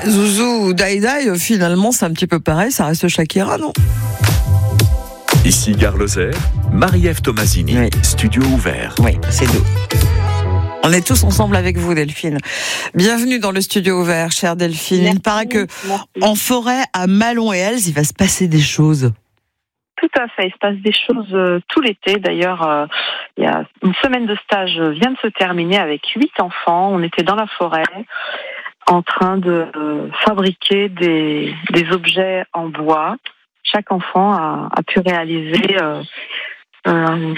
Zouzou ou Daïdaï, finalement, c'est un petit peu pareil, ça reste Shakira, non? Ici Gare Lozère, Marie-Ève Tomasini, Oui. studio ouvert. Oui, c'est nous. On est tous ensemble avec vous, Delphine. Bienvenue dans le studio ouvert, chère Delphine. Merci, Il paraît que merci. en forêt, à Malon et Elze, il va se passer des choses. Tout à fait, il se passe des choses tout l'été. D'ailleurs, il y a une semaine de stage vient de se terminer avec 8 enfants. On était dans la forêt en train de fabriquer des objets en bois. Chaque enfant a pu réaliser un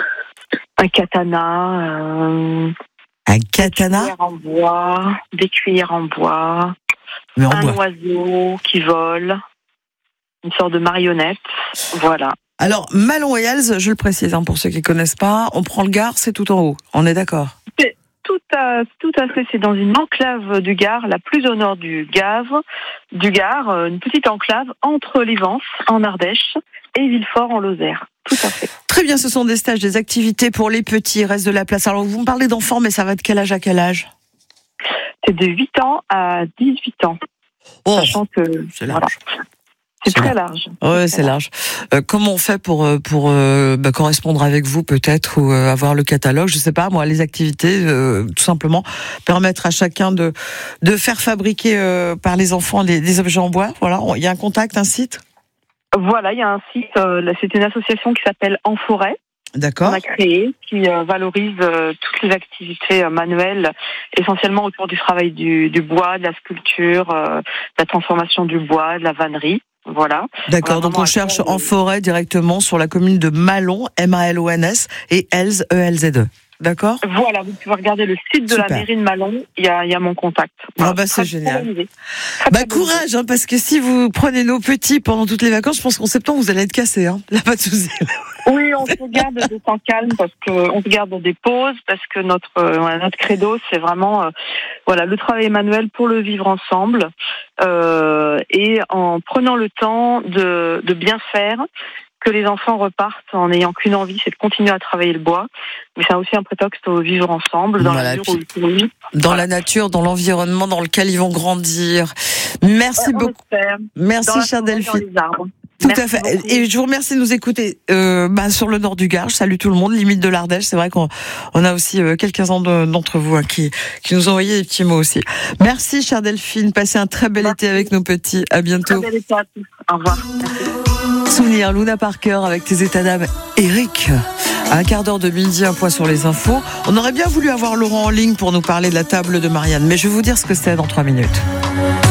katana, Un katana, des cuillères en bois, mais en un bois. oiseau qui vole, une sorte de marionnette. Voilà. Alors, Malon et Elze, je le précise, pour ceux qui ne connaissent pas, on prend le Gard, c'est tout en haut. On est d'accord? Tout à fait, c'est dans une enclave du Gard, la plus au nord du Gard, une petite enclave entre Livens, en Ardèche, et Villefort, en Lozère. Tout à fait. Très bien, ce sont des stages, des activités pour les petits, il reste de la place. Alors, vous me parlez d'enfants, mais ça va de quel âge à quel âge? C'est de 8 ans à 18 ans. Oh, Sachant que c'est large. C'est très large. Ouais, c'est large. Comment on fait pour correspondre avec vous peut-être ou avoir le catalogue? Je sais pas, moi, les activités, tout simplement permettre à chacun de faire fabriquer par les enfants des objets en bois. Voilà, il y a un contact, un site. Voilà, il y a un site. C'est une association qui s'appelle En Forêt. D'accord. On a créé, qui valorise toutes les activités manuelles, essentiellement autour du travail du bois, de la sculpture, de la transformation du bois, de la vannerie. Voilà. D'accord, donc on cherche En Forêt directement sur la commune de Malon, Malons, et Elze, ELZE. D'accord? Voilà, vous pouvez regarder le site de Super. la mairie de Malon, il y a mon contact. Ah bah c'est génial. Courage, parce que si vous prenez nos petits pendant toutes les vacances, je pense qu'en septembre vous allez être cassés, Là, pas de souci. Oui, on se garde de temps calme parce que on se garde des pauses parce que notre credo c'est vraiment le travail manuel pour le vivre ensemble et en prenant le temps de bien faire, que les enfants repartent en n'ayant qu'une envie, c'est de continuer à travailler le bois, mais c'est aussi un prétexte au vivre ensemble dans la mesure où ils sont libres. Dans la nature, dans l'environnement dans lequel ils vont grandir. Merci beaucoup. Merci, chère Delphine. Tout à fait. Beaucoup. Et je vous remercie de nous écouter sur le nord du Gard. Je salue tout le monde, limite de l'Ardèche. C'est vrai qu'on a aussi quelques-uns d'entre vous qui nous ont envoyé des petits mots aussi. Merci, chère Delphine. Passez un très bel été avec nos petits. À bientôt. Très bel été à tous. Au revoir. Souvenir, Luna Parker avec tes états d'âme. Eric, à un quart d'heure de midi, un point sur les infos. On aurait bien voulu avoir Laurent en ligne pour nous parler de la table de Marianne, mais je vais vous dire ce que c'est dans 3 minutes.